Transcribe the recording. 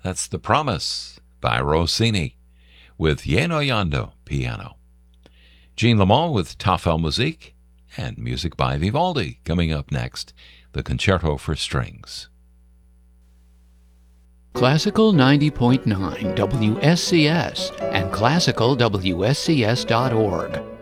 That's The Promise by Rossini with Lleno Yando piano. Jean Lamont with Tafel Musik, and music by Vivaldi. Coming up next, the Concerto for Strings. Classical 90.9 WSCS and classicalwscs.org.